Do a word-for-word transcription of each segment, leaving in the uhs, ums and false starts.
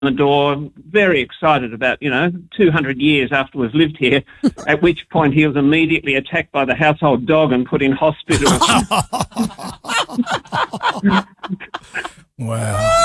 the door, very excited about, you know, two hundred years after we've lived here, at which point he was immediately attacked by the household dog and put in hospital. Wow.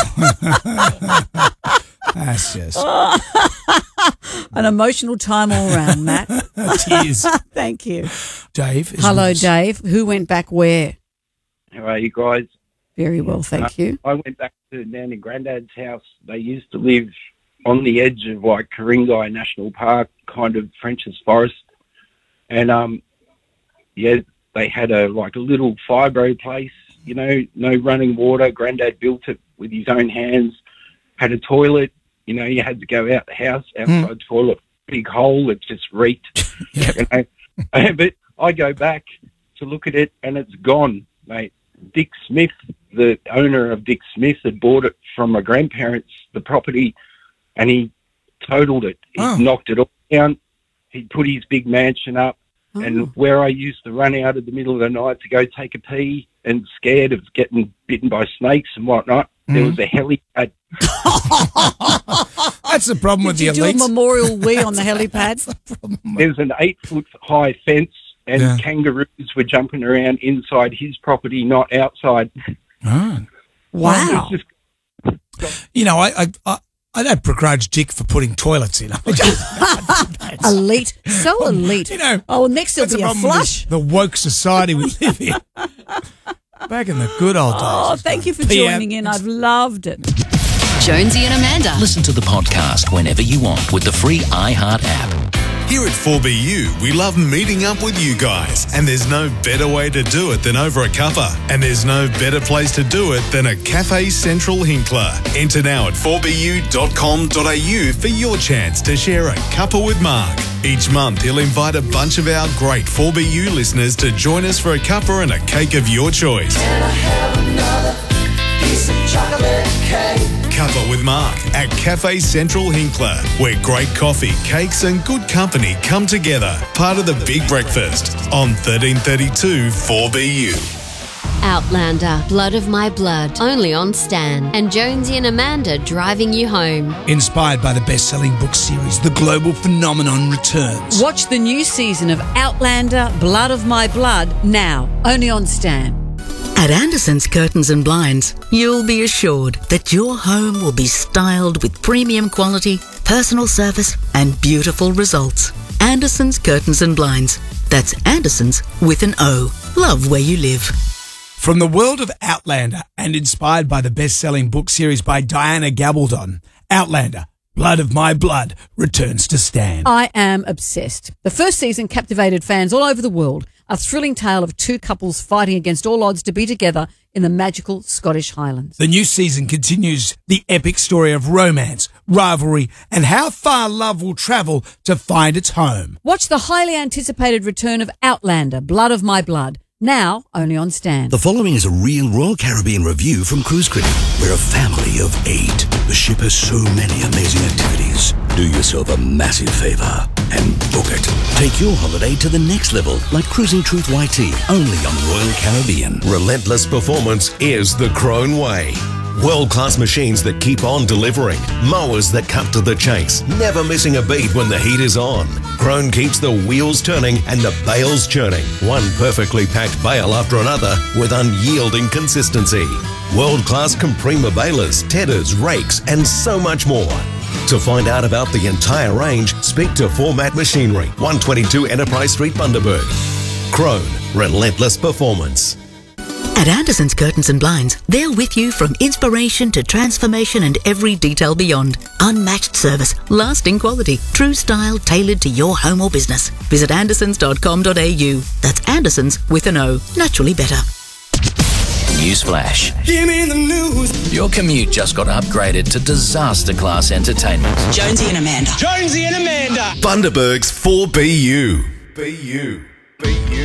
That's just... An emotional time all round, Matt. Cheers. Thank you. Dave. is Hello, with us. Dave. Who went back where? How are you guys? Very well, thank Uh, you. I went back to Nanny Grandad's house. They used to live on the edge of like Ku-ring-gai National Park, kind of French's Forest. And, um, yeah, they had a like a little fibro place, you know, no running water. Grandad built it with his own hands, had a toilet. You know, you had to go out the house, outside Mm. toilet, big hole, it just reeked. Yep. You know? But I go back to look at it and it's gone, mate. Dick Smith, the owner of Dick Smith, had bought it from my grandparents, the property, and he totaled it. He Oh. knocked it all down. He put his big mansion up. Oh. And where I used to run out at the middle of the night to go take a pee and scared of getting bitten by snakes and whatnot, there was a helipad. That's the problem with Did you the do elites. a memorial wee on the helipad? There's an eight-foot-high fence, and Yeah. kangaroos were jumping around inside his property, not outside. Oh. Wow. It was just You know, I, I, I, I don't begrudge Dick for putting toilets in. I just, Elite. So elite. You know, oh, next there'll that's be the a problem with flush. this- the woke society we live in. Back in the good old days. Oh, thank you for P M. joining in. I've loved it. Jonesy and Amanda. Listen to the podcast whenever you want with the free iHeart app. Here at four B U, we love meeting up with you guys. And there's no better way to do it than over a cuppa. And there's no better place to do it than a Cafe Central Hinkler. Enter now at four b u dot com dot a u for your chance to share a cuppa with Mark. Each month, he'll invite a bunch of our great four B U listeners to join us for a cuppa and a cake of your choice. Can I have another piece of chocolate cake? Cuppa with Mark at Cafe Central Hinkler, where great coffee, cakes and good company come together. Part of the Big Breakfast on thirteen thirty-two four B U. Outlander, Blood of My Blood, only on Stan. And Jonesy and Amanda driving you home. Inspired by the best-selling book series, The Global Phenomenon returns. Watch the new season of Outlander, Blood of My Blood, now, only on Stan. At Anderson's Curtains and Blinds, you'll be assured that your home will be styled with premium quality, personal service and beautiful results. Anderson's Curtains and Blinds. That's Anderson's with an O. Love where you live. From the world of Outlander and inspired by the best-selling book series by Diana Gabaldon, Outlander, Blood of My Blood returns to Stan. I am obsessed. The first season captivated fans all over the world. A thrilling tale of two couples fighting against all odds to be together in the magical Scottish Highlands. The new season continues the epic story of romance, rivalry, and how far love will travel to find its home. Watch the highly anticipated return of Outlander, Blood of My Blood, now only on Stan. The following is a real Royal Caribbean review from Cruise Critic. We're a family of eight. The ship has so many amazing activities. Do yourself a massive favor and book it. Take your holiday to the next level, like Cruising Truth Y T, only on Royal Caribbean. Relentless performance is the Crone way. World-class machines that keep on delivering. Mowers that cut to the chase, never missing a beat when the heat is on. Crone keeps the wheels turning and the bales churning. One perfectly packed bale after another with unyielding consistency. World-class Comprima balers, tedders, rakes, and so much more. To find out about the entire range, speak to Format Machinery, one twenty-two Enterprise Street, Bundaberg. Crone, relentless performance. At Anderson's Curtains and Blinds, they're with you from inspiration to transformation and every detail beyond. Unmatched service, lasting quality, true style tailored to your home or business. Visit andersons dot com dot a u. That's Andersons with an O. Naturally better. Newsflash. Give me the news. Your commute just got upgraded to disaster class entertainment. Jonesy and Amanda. Jonesy and Amanda. Bundaberg's four B U. B U. B U.